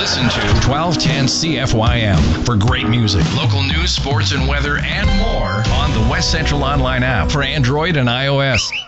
Listen to 1210 CFYM for great music, local news, sports, and weather, and more on the West Central Online app for Android and iOS.